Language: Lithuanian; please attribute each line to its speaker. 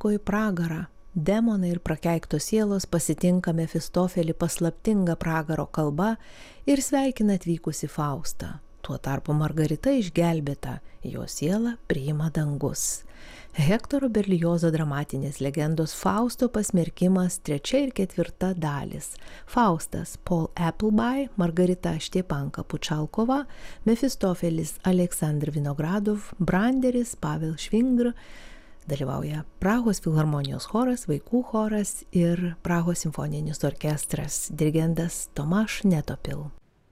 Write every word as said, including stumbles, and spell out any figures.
Speaker 1: laiko į pragarą. Demonai ir prakeiktos sielos pasitinka Mefistofelį paslaptinga pragaro kalba ir sveikina atvykusi Faustą. Tuo tarpu Margarita išgelbėta, jo sielą priima dangus. Hektoro Berliozo dramatinės legendos Fausto pasmerkimas trečia ir ketvirta dalis. Faustas Paul Appleby, Margarita Štepanka Pučalkova, Mefistofelis Aleksandr Vinogradov, Branderis Pavel Švingr. Dalyvauja Prahos filharmonijos choras, vaikų choras ir Prahos simfoninis orkestras, dirigentas Tomaš Netopil.